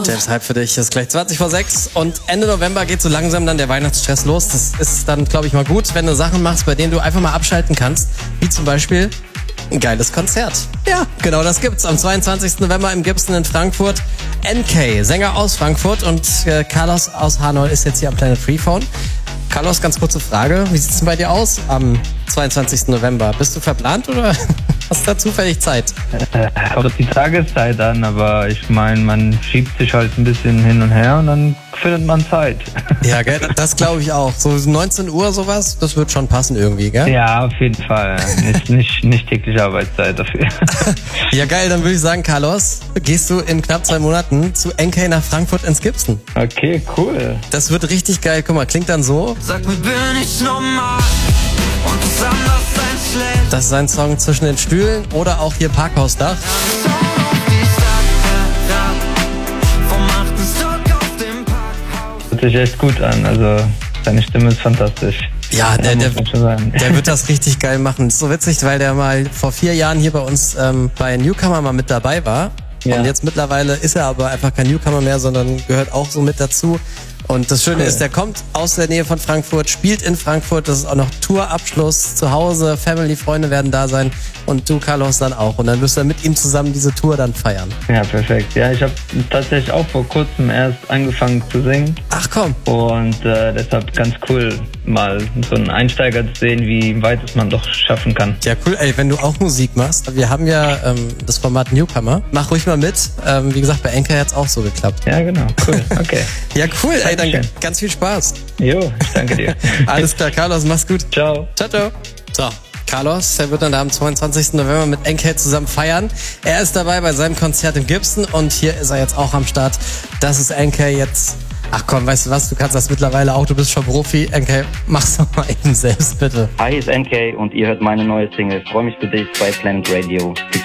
James Hype für dich ist gleich 20:06 und Ende November geht so langsam dann der Weihnachtsstress los. Das ist dann, glaube ich, mal gut, wenn du Sachen machst, bei denen du einfach mal abschalten kannst, wie zum Beispiel ein geiles Konzert. Ja, genau das gibt's am 22. November im Gibson in Frankfurt. NK, Sänger aus Frankfurt, und Carlos aus Hanoi ist jetzt hier am Planet Freephone. Carlos, ganz kurze Frage, wie sieht's denn bei dir aus am 22. November? Bist du verplant oder hast du da zufällig Zeit? Kommt auf die Tageszeit an, aber ich meine, man schiebt sich halt ein bisschen hin und her und dann findet man Zeit. Ja, gell, das glaube ich auch. So 19 Uhr sowas, das wird schon passen irgendwie, gell? Ja, auf jeden Fall. Nicht tägliche Arbeitszeit dafür. Ja, geil, dann würde ich sagen, Carlos, gehst du in knapp 2 Monaten zu NK nach Frankfurt ins Gibson. Okay, cool. Das wird richtig geil. Guck mal, klingt dann so. Sag mir, bin ich normal? Und das anders sein schlecht. Das ist ein Song zwischen den Stühlen oder auch hier Parkhausdach. Hört sich echt gut an, also deine Stimme ist fantastisch. Ja, der der wird das richtig geil machen. Das ist so witzig, weil der mal vor 4 Jahren hier bei uns bei Newcomer mal mit dabei war. Ja. Und jetzt mittlerweile ist er aber einfach kein Newcomer mehr, sondern gehört auch so mit dazu. Und das Schöne ist, der kommt aus der Nähe von Frankfurt, spielt in Frankfurt, das ist auch noch Tourabschluss zu Hause, Family, Freunde werden da sein und du, Carlos, dann auch. Und dann wirst du mit ihm zusammen diese Tour dann feiern. Ja, perfekt. Ja, ich habe tatsächlich auch vor kurzem erst angefangen zu singen. Ach komm. Und deshalb ganz cool, mal so einen Einsteiger zu sehen, wie weit es man doch schaffen kann. Ja, cool. Ey, wenn du auch Musik machst, wir haben ja das Format Newcomer. Mach ruhig mal mit. Wie gesagt, bei Enka hat's auch so geklappt. Ja, genau. Cool. Okay. Ja, cool. Ey, dann ganz viel Spaß. Jo, ich danke dir. Alles klar, Carlos, mach's gut. Ciao. Ciao, ciao. So, Carlos, der wird dann da am 22. November mit NK zusammen feiern. Er ist dabei bei seinem Konzert im Gibson und hier ist er jetzt auch am Start. Das ist NK jetzt. Ach komm, weißt du was, du kannst das mittlerweile auch, du bist schon Profi. NK, mach's doch mal eben selbst, bitte. Hi, hier ist NK und ihr hört meine neue Single. Freue mich für dich bei Planet Radio. Viel